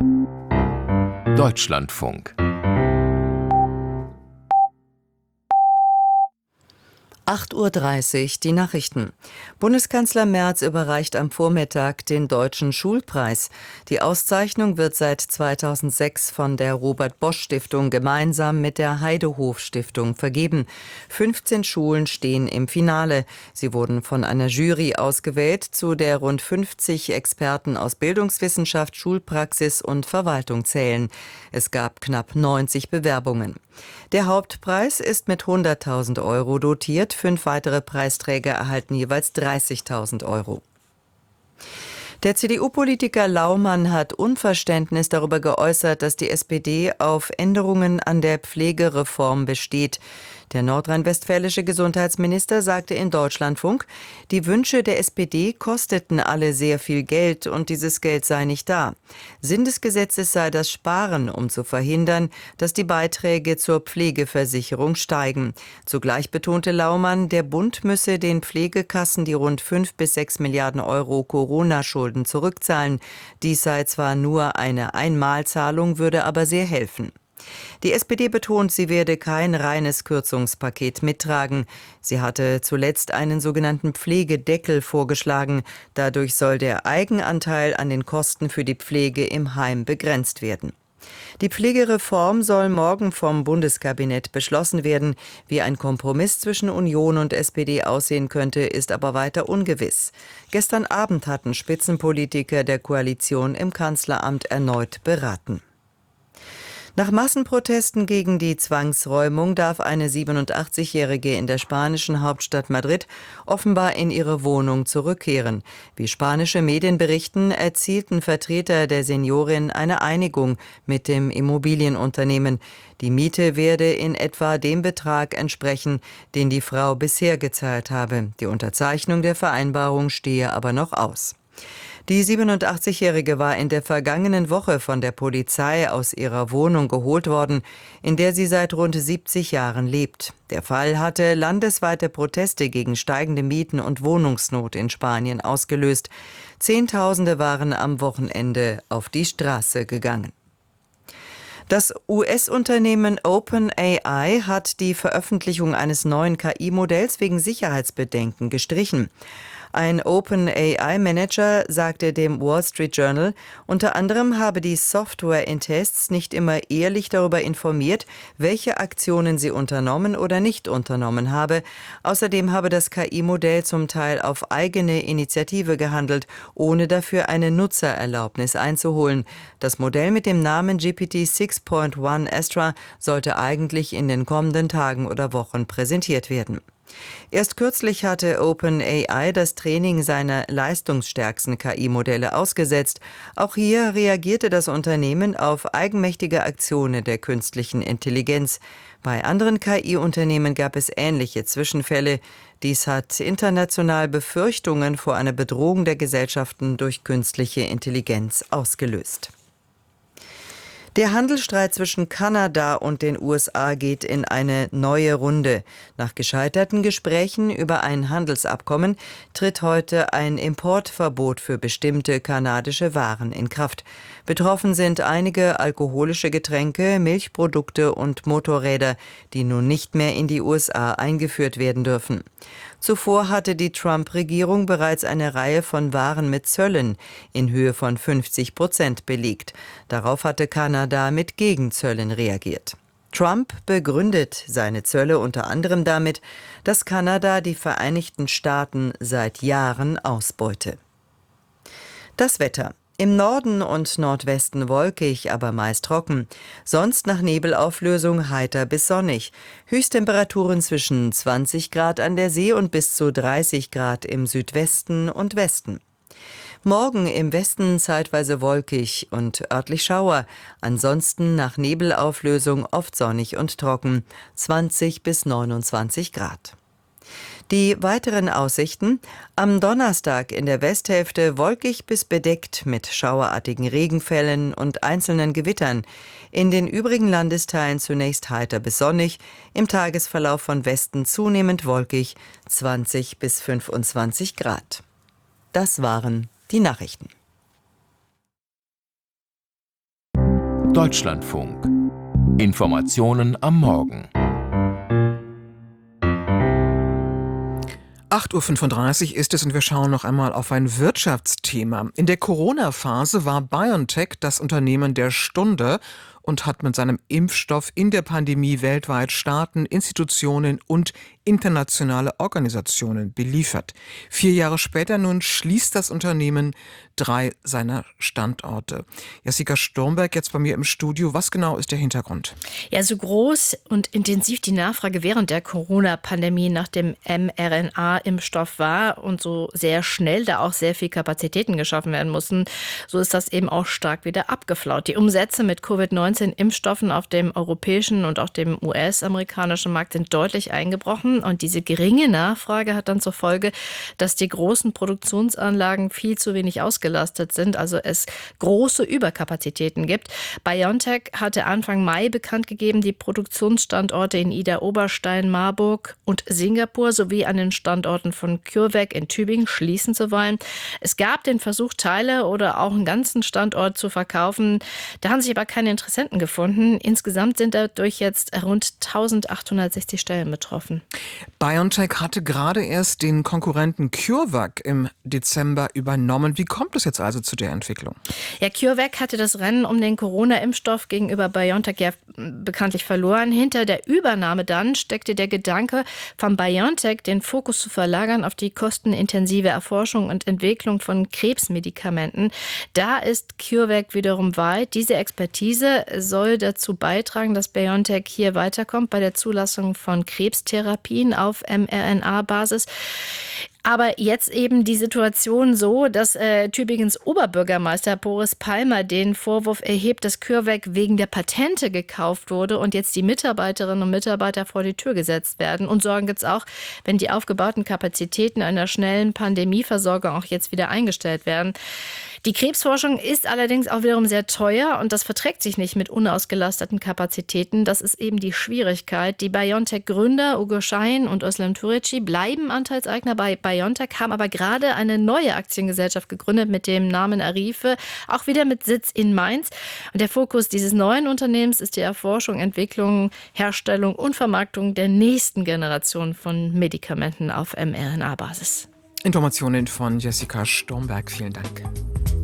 Deutschlandfunk. 8:30 Uhr, die Nachrichten. Bundeskanzler Merz überreicht am Vormittag den Deutschen Schulpreis. Die Auszeichnung wird seit 2006 von der Robert-Bosch-Stiftung gemeinsam mit der Heidehof-Stiftung vergeben. 15 Schulen stehen im Finale. Sie wurden von einer Jury ausgewählt, zu der rund 50 Experten aus Bildungswissenschaft, Schulpraxis und Verwaltung zählen. Es gab knapp 90 Bewerbungen. Der Hauptpreis ist mit 100.000 € dotiert. 5 weitere Preisträger erhalten jeweils 30.000 €. Der CDU-Politiker Laumann hat Unverständnis darüber geäußert, dass die SPD auf Änderungen an der Pflegereform besteht. Der nordrhein-westfälische Gesundheitsminister sagte in Deutschlandfunk, die Wünsche der SPD kosteten alle sehr viel Geld und dieses Geld sei nicht da. Sinn des Gesetzes sei das Sparen, um zu verhindern, dass die Beiträge zur Pflegeversicherung steigen. Zugleich betonte Laumann, der Bund müsse den Pflegekassen die rund 5 bis 6 Milliarden € Corona-Schulden zurückzahlen. Dies sei zwar nur eine Einmalzahlung, würde aber sehr helfen. Die SPD betont, sie werde kein reines Kürzungspaket mittragen. Sie hatte zuletzt einen sogenannten Pflegedeckel vorgeschlagen. Dadurch soll der Eigenanteil an den Kosten für die Pflege im Heim begrenzt werden. Die Pflegereform soll morgen vom Bundeskabinett beschlossen werden. Wie ein Kompromiss zwischen Union und SPD aussehen könnte, ist aber weiter ungewiss. Gestern Abend hatten Spitzenpolitiker der Koalition im Kanzleramt erneut beraten. Nach Massenprotesten gegen die Zwangsräumung darf eine 87-Jährige in der spanischen Hauptstadt Madrid offenbar in ihre Wohnung zurückkehren. Wie spanische Medien berichten, erzielten Vertreter der Seniorin eine Einigung mit dem Immobilienunternehmen. Die Miete werde in etwa dem Betrag entsprechen, den die Frau bisher gezahlt habe. Die Unterzeichnung der Vereinbarung stehe aber noch aus. Die 87-Jährige war in der vergangenen Woche von der Polizei aus ihrer Wohnung geholt worden, in der sie seit rund 70 Jahren lebt. Der Fall hatte landesweite Proteste gegen steigende Mieten und Wohnungsnot in Spanien ausgelöst. Zehntausende waren am Wochenende auf die Straße gegangen. Das US-Unternehmen OpenAI hat die Veröffentlichung eines neuen KI-Modells wegen Sicherheitsbedenken gestrichen. Ein OpenAI-Manager sagte dem Wall Street Journal, unter anderem habe die Software in Tests nicht immer ehrlich darüber informiert, welche Aktionen sie unternommen oder nicht unternommen habe. Außerdem habe das KI-Modell zum Teil auf eigene Initiative gehandelt, ohne dafür eine Nutzererlaubnis einzuholen. Das Modell mit dem Namen GPT 6.1 Astra sollte eigentlich in den kommenden Tagen oder Wochen präsentiert werden. Erst kürzlich hatte OpenAI das Training seiner leistungsstärksten KI-Modelle ausgesetzt. Auch hier reagierte das Unternehmen auf eigenmächtige Aktionen der künstlichen Intelligenz. Bei anderen KI-Unternehmen gab es ähnliche Zwischenfälle. Dies hat international Befürchtungen vor einer Bedrohung der Gesellschaften durch künstliche Intelligenz ausgelöst. Der Handelsstreit zwischen Kanada und den USA geht in eine neue Runde. Nach gescheiterten Gesprächen über ein Handelsabkommen tritt heute ein Importverbot für bestimmte kanadische Waren in Kraft. Betroffen sind einige alkoholische Getränke, Milchprodukte und Motorräder, die nun nicht mehr in die USA eingeführt werden dürfen. Zuvor hatte die Trump-Regierung bereits eine Reihe von Waren mit Zöllen in Höhe von 50% belegt. Darauf hatte Kanada mit Gegenzöllen reagiert. Trump begründet seine Zölle unter anderem damit, dass Kanada die Vereinigten Staaten seit Jahren ausbeute. Das Wetter. Im Norden und Nordwesten wolkig, aber meist trocken. Sonst nach Nebelauflösung heiter bis sonnig. Höchsttemperaturen zwischen 20 Grad an der See und bis zu 30 Grad im Südwesten und Westen. Morgen im Westen zeitweise wolkig und örtlich Schauer. Ansonsten nach Nebelauflösung oft sonnig und trocken. 20 bis 29 Grad. Die weiteren Aussichten: am Donnerstag in der Westhälfte wolkig bis bedeckt mit schauerartigen Regenfällen und einzelnen Gewittern. In den übrigen Landesteilen zunächst heiter bis sonnig, im Tagesverlauf von Westen zunehmend wolkig, 20 bis 25 Grad. Das waren die Nachrichten. Deutschlandfunk. Informationen am Morgen. 8.35 Uhr ist es und wir schauen noch einmal auf ein Wirtschaftsthema. In der Corona-Phase war BioNTech das Unternehmen der Stunde und hat mit seinem Impfstoff in der Pandemie weltweit Staaten, Institutionen und internationale Organisationen beliefert. 4 Jahre später nun schließt das Unternehmen 3 seiner Standorte. Jessica Sturmberg jetzt bei mir im Studio. Was genau ist der Hintergrund? Ja, so groß und intensiv die Nachfrage während der Corona-Pandemie nach dem mRNA-Impfstoff war und so sehr schnell da auch sehr viel Kapazitäten geschaffen werden mussten, so ist das eben auch stark wieder abgeflaut. Die Umsätze mit Covid-19-Impfstoffen auf dem europäischen und auch dem US-amerikanischen Markt sind deutlich eingebrochen und diese geringe Nachfrage hat dann zur Folge, dass die großen Produktionsanlagen viel zu wenig ausgelastet sind, also es große Überkapazitäten gibt. BioNTech hatte Anfang Mai bekannt gegeben, die Produktionsstandorte in Idar-Oberstein, Marburg und Singapur sowie an den Standorten von CureVac in Tübingen schließen zu wollen. Es gab den Versuch, Teile oder auch einen ganzen Standort zu verkaufen. Da haben sich aber keine Interessenten gefunden. Insgesamt sind dadurch jetzt rund 1860 Stellen betroffen. BioNTech hatte gerade erst den Konkurrenten CureVac im Dezember übernommen. Wie kommt es jetzt also zu der Entwicklung? Ja, CureVac hatte das Rennen um den Corona-Impfstoff gegenüber BioNTech ja bekanntlich verloren. Hinter der Übernahme dann steckte der Gedanke von BioNTech, den Fokus zu verlagern auf die kostenintensive Erforschung und Entwicklung von Krebsmedikamenten. Da ist CureVac wiederum weit. Diese Expertise soll dazu beitragen, dass BioNTech hier weiterkommt bei der Zulassung von Krebstherapien auf mRNA-Basis. Aber jetzt eben die Situation so, dass Tübingens Oberbürgermeister Boris Palmer den Vorwurf erhebt, dass CureVac wegen der Patente gekauft wurde und jetzt die Mitarbeiterinnen und Mitarbeiter vor die Tür gesetzt werden. Und Sorgen gibt es auch, wenn die aufgebauten Kapazitäten einer schnellen Pandemieversorgung auch jetzt wieder eingestellt werden. Die Krebsforschung ist allerdings auch wiederum sehr teuer und das verträgt sich nicht mit unausgelasteten Kapazitäten. Das ist eben die Schwierigkeit. Die BioNTech-Gründer Uğur Şahin und Özlem Türeci bleiben Anteilseigner bei BioNTech, haben aber gerade eine neue Aktiengesellschaft gegründet mit dem Namen Arife, auch wieder mit Sitz in Mainz. Und der Fokus dieses neuen Unternehmens ist die Erforschung, Entwicklung, Herstellung und Vermarktung der nächsten Generation von Medikamenten auf mRNA-Basis. Informationen von Jessica Sturmberg. Vielen Dank.